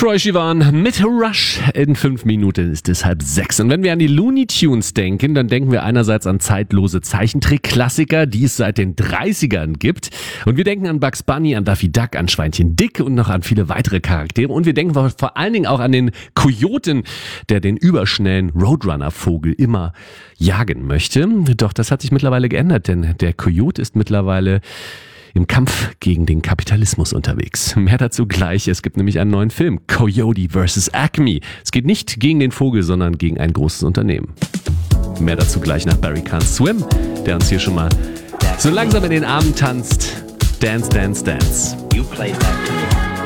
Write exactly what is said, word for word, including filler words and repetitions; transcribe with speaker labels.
Speaker 1: Troye Sivan mit Rush. In fünf Minuten ist es halb sechs. Und wenn wir an die Looney Tunes denken, dann denken wir einerseits an zeitlose Zeichentrick-Klassiker, die es seit den dreißigern gibt. Und wir denken an Bugs Bunny, an Daffy Duck, an Schweinchen Dick und noch an viele weitere Charaktere. Und wir denken vor allen Dingen auch an den Kojoten, der den überschnellen Roadrunner-Vogel immer jagen möchte. Doch das hat sich mittlerweile geändert, denn der Kojot ist mittlerweile im Kampf gegen den Kapitalismus unterwegs. Mehr dazu gleich. Es gibt nämlich einen neuen Film, Coyote versus. Acme. Es geht nicht gegen den Vogel, sondern gegen ein großes Unternehmen. Mehr dazu gleich nach Barry Can't Swim, der uns hier schon mal so langsam in den Armen tanzt. Dance, dance, dance.
Speaker 2: You played that to me.